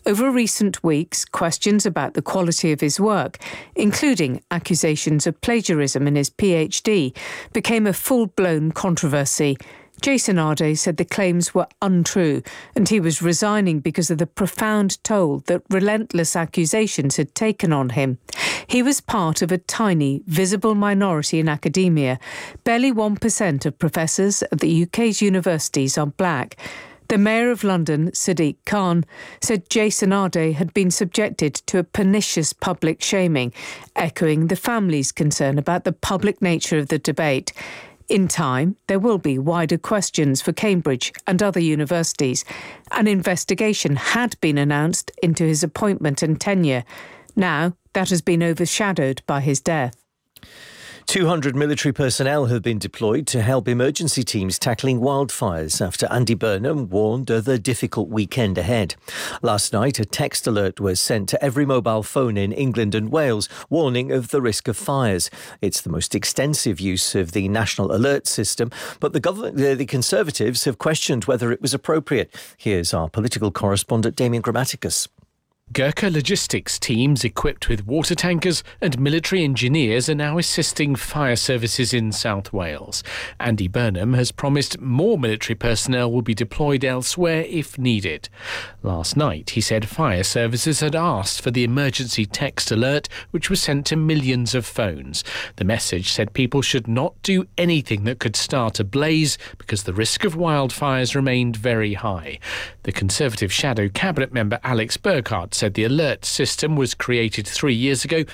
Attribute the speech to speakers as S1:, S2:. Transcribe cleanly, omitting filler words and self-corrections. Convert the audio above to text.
S1: Over recent weeks, questions about the quality of his work, including accusations of plagiarism in his PhD, became a full-blown controversy. Jason Arde said the claims were untrue and he was resigning because of the profound toll that relentless accusations had taken on him. He was part of a tiny, visible minority in academia. Barely 1% of professors at the UK's universities are black. The Mayor of London, Sadiq Khan, said Jason Arde had been subjected to a pernicious public shaming, echoing the family's concern about the public nature of the debate. In time, there will be wider questions for Cambridge and other universities. An investigation had been announced into his appointment and tenure. Now, that has been overshadowed by his death.
S2: 200 military personnel have been deployed to help emergency teams tackling wildfires after Andy Burnham warned of the difficult weekend ahead. Last night, a text alert was sent to every mobile phone in England and Wales, warning of the risk of fires. It's the most extensive use of the National Alert System, but the Conservatives have questioned whether it was appropriate. Here's our political correspondent, Damien Grammaticus.
S3: Gurkha logistics teams equipped with water tankers and military engineers are now assisting fire services in South Wales. Andy Burnham has promised more military personnel will be deployed elsewhere if needed. Last night, he said fire services had asked for the emergency text alert, which was sent to millions of phones. The message said people should not do anything that could start a blaze because the risk of wildfires remained very high. The Conservative shadow cabinet member Alex Burkhardt said the alert system was created 3 years ago